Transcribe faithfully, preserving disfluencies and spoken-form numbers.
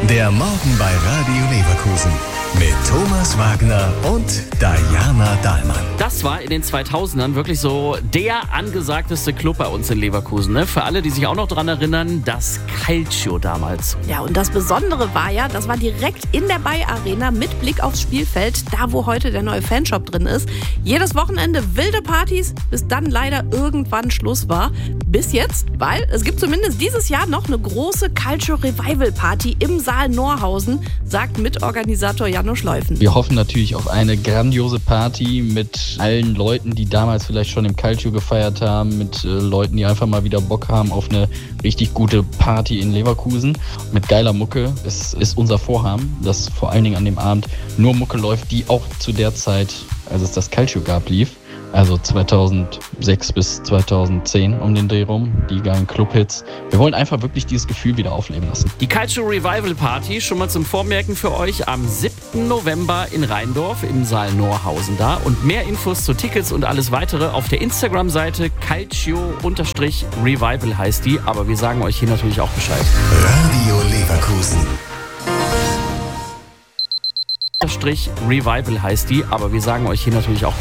Der Morgen bei Radio Leverkusen mit Thomas Wagner und Diana Dahlmann. Das war in den zweitausendern wirklich so der angesagteste Club bei uns in Leverkusen. Ne? Für alle, die sich auch noch daran erinnern, das Calcio damals. Ja, und das Besondere war ja, das war direkt in der Bay Arena mit Blick aufs Spielfeld, da wo heute der neue Fanshop drin ist. Jedes Wochenende wilde Partys, bis dann leider irgendwann Schluss war. Bis jetzt, weil es gibt zumindest dieses Jahr noch eine große Calcio Revival Party im Saal Norhausen, sagt Mitorganisator Janusz Leufen. Wir hoffen natürlich auf eine grandiose Party mit allen Leuten, die damals vielleicht schon im Calcio gefeiert haben, mit äh, Leuten, die einfach mal wieder Bock haben auf eine richtig gute Party in Leverkusen. Mit geiler Mucke. Es ist unser Vorhaben, dass vor allen Dingen an dem Abend nur Mucke läuft, die auch zu der Zeit, als es das Calcio gab, lief. Also zweitausendsechs bis zweitausendzehn um den Dreh rum, die geilen Clubhits. Wir wollen einfach wirklich dieses Gefühl wieder aufleben lassen. Die Calcio Revival Party, schon mal zum Vormerken für euch, am siebten November in Rheindorf im Saal Norhausen da. Und mehr Infos zu Tickets und alles weitere auf der Instagram-Seite Calcio-Revival heißt die. Aber wir sagen euch hier natürlich auch Bescheid. Radio Leverkusen. Revival heißt die, aber wir sagen euch hier natürlich auch Bescheid.